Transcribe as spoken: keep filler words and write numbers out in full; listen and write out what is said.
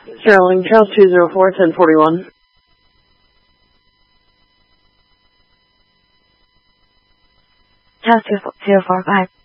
Sterling, Charles two zero four, ten forty-one. Charles two zero four five.